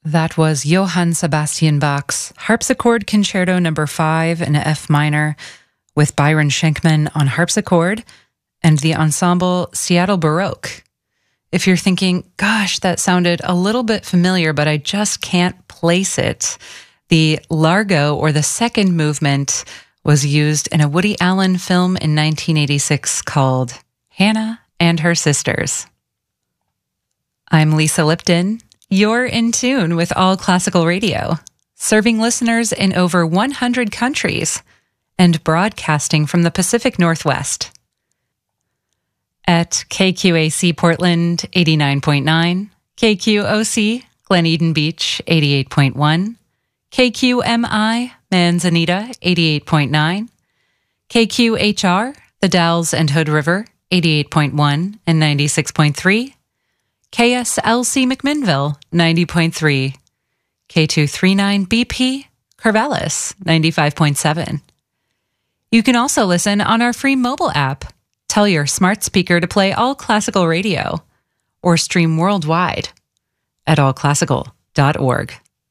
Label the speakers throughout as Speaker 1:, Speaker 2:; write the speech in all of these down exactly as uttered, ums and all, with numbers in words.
Speaker 1: That was Johann Sebastian Bach's Harpsichord Concerto number five in F minor with Byron Schenkman on harpsichord and the ensemble Seattle Baroque. If you're thinking, gosh, that sounded a little bit familiar, but I just can't place it, the Largo, or the second movement, was used in a Woody Allen film in nineteen eighty-six called Hannah and Her Sisters. I'm Lisa Lipton. You're in tune with All Classical Radio, serving listeners in over one hundred countries and broadcasting from the Pacific Northwest. At K Q A C Portland eighty-nine point nine, K Q O C Glen Eden Beach eighty-eight point one, K Q M I Manzanita eighty-eight point nine, K Q H R The Dalles and Hood River eighty-eight point one and ninety-six point three, K S L C McMinnville ninety point three, K two thirty-nine B P Corvallis ninety-five point seven. You can also listen on our free mobile app. Tell your smart speaker to play All Classical Radio or stream worldwide at all classical dot org.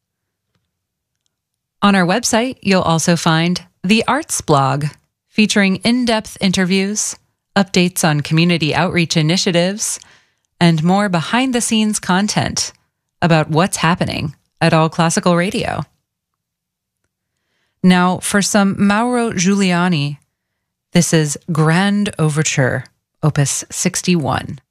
Speaker 1: On our website, you'll also find the Arts blog, featuring in-depth interviews, updates on community outreach initiatives, and more behind-the-scenes content about what's happening at All Classical Radio. Now, for some Mauro Giuliani, this is Grand Overture, Opus sixty-one.